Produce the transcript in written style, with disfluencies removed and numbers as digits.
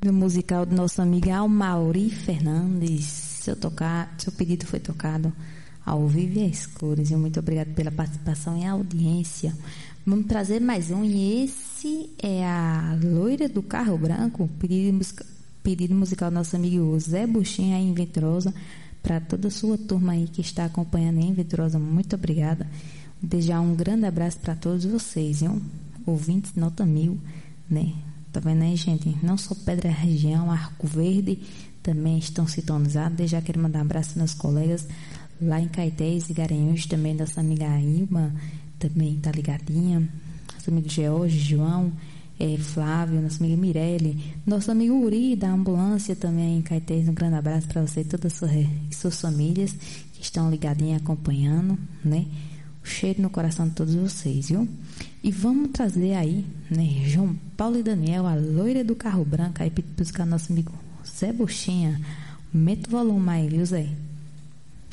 do musical do nosso amigo Almauri Fernandes. Seu pedido foi tocado ao vivo e às cores. E muito obrigado pela participação e audiência. Vamos trazer mais um, e esse é a Loira do Carro Branco, pedido musical do nosso amigo Zé Buchinha aí em Venturosa, para toda a sua turma aí que está acompanhando em Venturosa. Muito obrigada. Desejar um grande abraço para todos vocês, viu? Ouvintes nota 1000, né? Tá vendo aí, gente? Não só Pedra Região, Arco Verde também estão sintonizados. Desde já quero mandar um abraço aos meus colegas lá em Caetés e Garanhuns, também nossa amiga Ilma, também tá ligadinha. Nosso amigo George, João, Flávio, nossa amiga Mirelle, nosso amigo Uri da ambulância também em Caetés. Um grande abraço para você e todas as suas famílias que estão ligadinhas acompanhando, né? O cheiro no coração de todos vocês, viu? E vamos trazer aí, né, João Paulo e Daniel, a Loira do Carro Branco, aí para buscar nosso amigo Zé Buchinha. Meta o volume aí, viu, Zé?